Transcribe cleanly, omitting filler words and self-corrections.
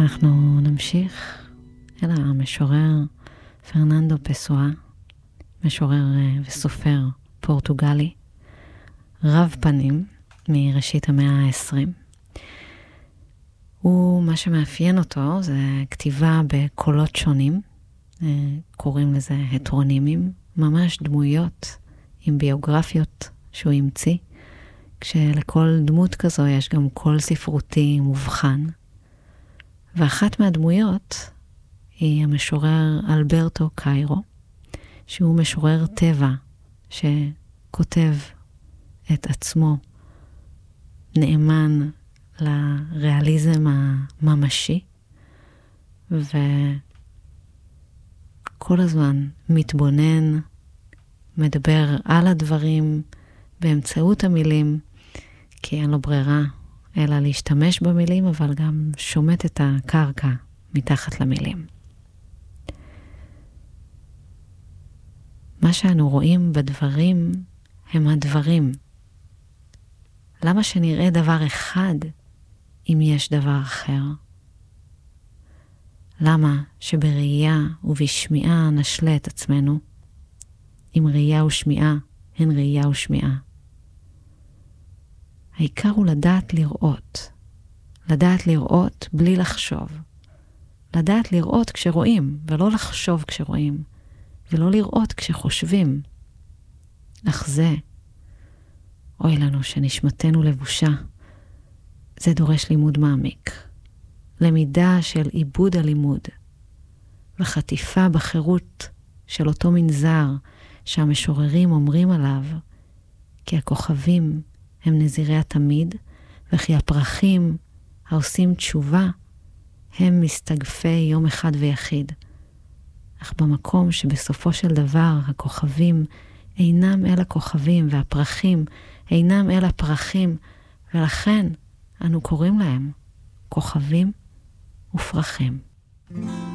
ואנחנו נמשיך אל המשורר פרננדו פסואה, משורר וסופר פורטוגלי, רב פנים מראשית המאה ה-20. ומה שמאפיין אותו זה כתיבה בקולות שונים, קוראים לזה הטרונימים, ממש דמויות עם ביוגרפיות שהוא המציא, כשלכל דמות כזו יש גם קול ספרותי מובחן. ואחת מהדמויות היא המשורר אלברטו קיירו, שהוא משורר טבע שכותב את עצמו נאמן לריאליזם הממשי, וכל הזמן מתבונן, מדבר על הדברים באמצעות המילים, כי אין לו ברירה אלא להשתמש במילים, אבל גם שומט את הקרקע מתחת למילים. מה שאנו רואים בדברים הם הדברים. למה שנראה דבר אחד אם יש דבר אחר? למה שבראייה ובשמיעה נשלה את עצמנו, אם ראייה ושמיעה הן ראייה ושמיעה? העיקר הוא לדעת לראות בלי לחשוב, לדעת לראות כשרואים ולא לחשוב כשרואים, ולא לראות כשחושבים. אך זה, אוי לנו שנשמתנו לבושה, זה דורש לימוד מעמיק, למידה של עיבוד הלימוד, וחטיפה בחירות של אותו מנזר שהמשוררים אומרים עליו, כי הכוכבים הם נזירי התמיד, וכי הפרחים העושים תשובה הם מסתגפי יום אחד ויחיד. אך במקום שבסופו של דבר הכוכבים אינם אל הכוכבים, והפרחים אינם אל הפרחים, ולכן אנו קוראים להם כוכבים ופרחים.